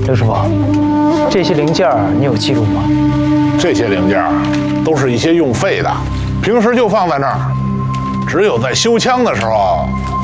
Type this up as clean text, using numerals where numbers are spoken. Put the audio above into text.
刘师傅，这些零件你有记录吗？ 这些零件都是一些用废的，平时就放在那儿，只有在修枪的时候